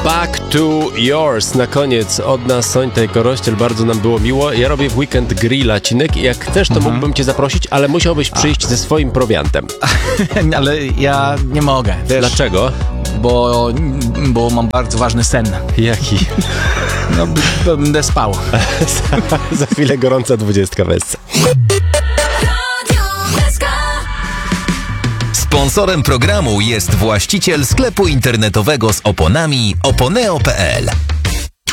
Back to Yours. Na koniec od nas Sońta i Korościel, bardzo nam było miło. Ja robię w weekend grilla, Cinek, i jak chcesz, to mógłbym cię zaprosić, ale musiałbyś przyjść ze swoim prowiantem. Ale ja nie mogę, wiesz? Dlaczego? Bo mam bardzo ważny sen. Jaki? No, będę spał. Za chwilę gorąca 20 wersja. Sponsorem programu jest właściciel sklepu internetowego z oponami oponeo.pl.